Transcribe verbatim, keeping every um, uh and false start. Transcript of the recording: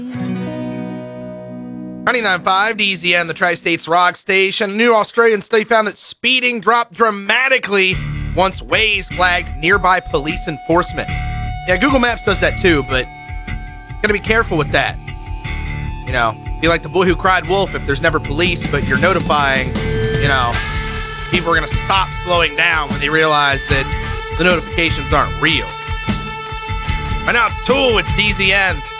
ninety-nine point five D Z N, the Tri-States Rock Station. A new Australian study found that speeding dropped dramatically once Waze flagged nearby police enforcement. Yeah, Google Maps does that too, but gotta be careful with that. You know, be like the boy who cried wolf if there's never police, but you're notifying, you know, people are gonna stop slowing down when they realize that the notifications aren't real. Right now it's Tool with D Z N.